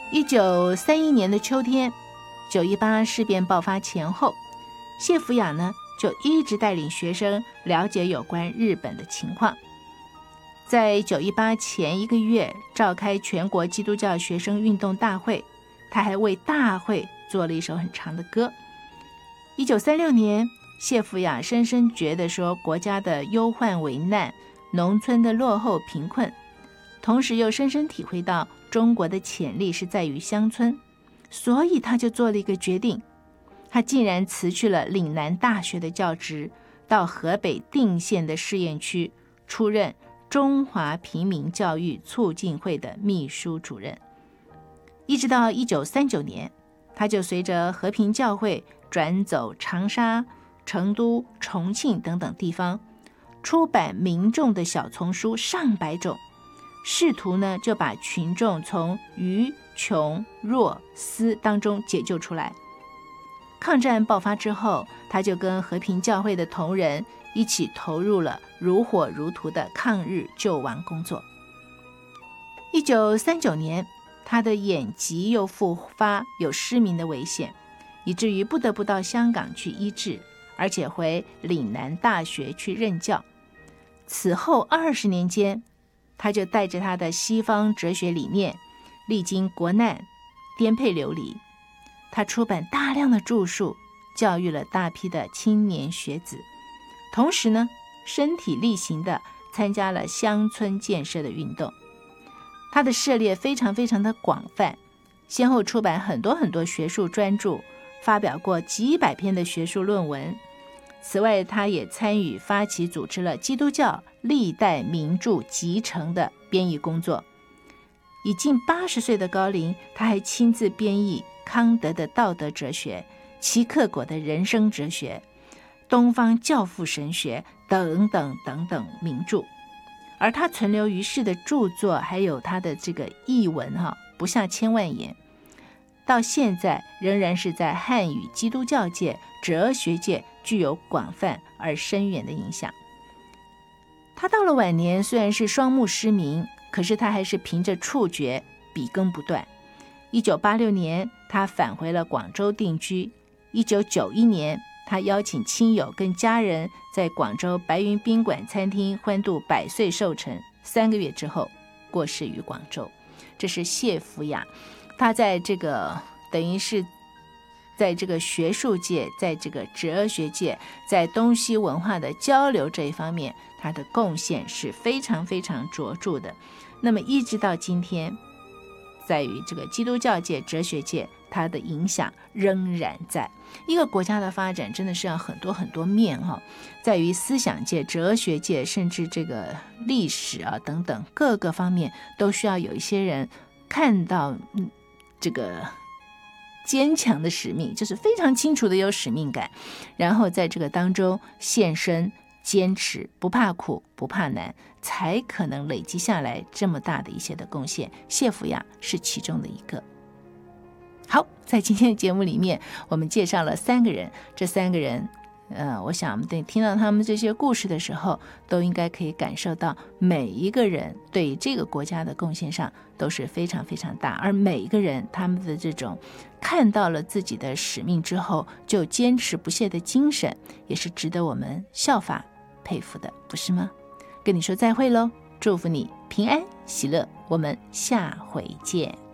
1931年的秋天，918事变爆发前后，谢福雅呢就一直带领学生了解有关日本的情况。在918前1个月召开全国基督教学生运动大会，他还为大会做了一首很长的歌。1936年，谢福雅深深觉得说国家的忧患危难，农村的落后贫困，同时又深深体会到中国的潜力是在于乡村，所以他就做了一个决定，他竟然辞去了岭南大学的教职，到河北定县的试验区出任中华平民教育促进会的秘书主任。一直到1939年，他就随着和平教会转走长沙、成都、重庆等等地方，出版民众的小丛书上百种，试图呢就把群众从愚、穷、弱、私当中解救出来。抗战爆发之后，他就跟和平教会的同仁一起投入了如火如荼的抗日救亡工作。1939年，他的眼疾又复发，有失明的危险，以至于不得不到香港去医治，而且回岭南大学去任教。此后20年间，他就带着他的西方哲学理念，历经国难，颠沛流离。他出版大量的著述，教育了大批的青年学子，同时呢，身体力行地参加了乡村建设的运动。他的涉猎非常非常的广泛，先后出版很多学术专著，发表过几百篇的学术论文。此外，他也参与发起组织了基督教历代名著集成的编译工作。已近80岁的高龄，他还亲自编译康德的道德哲学、齐克果的人生哲学、东方教父神学等等等等名著。而他存留于世的著作还有他的这个译文不下1000万言，到现在仍然是在汉语基督教界、哲学界具有广泛而深远的影响。他到了晚年，虽然是双目失明，可是他还是凭着触觉笔耕不断。1986年，他返回了广州定居。1991年，他邀请亲友跟家人在广州白云宾馆餐厅欢度100岁寿辰，3个月之后过世于广州。这是谢福雅，他在这个等于是在这个学术界，在这个哲学界，在东西文化的交流这一方面，他的贡献是非常非常卓著的。那么一直到今天，在于这个基督教界、哲学界，它的影响仍然在。一个国家的发展真的是要很多面在于思想界、哲学界，甚至这个历史等等各个方面，都需要有一些人看到这个坚强的使命，就是非常清楚的有使命感，然后在这个当中献身坚持，不怕苦不怕难，才可能累积下来这么大的一些的贡献。谢福雅是其中的一个。好，在今天的节目里面，我们介绍了3个人，这3个人我想等听到他们这些故事的时候，都应该可以感受到每一个人对这个国家的贡献上都是非常非常大，而每一个人他们的这种看到了自己的使命之后就坚持不懈的精神，也是值得我们效法佩服的，不是吗？跟你说再会咯，祝福你平安喜乐，我们下回见。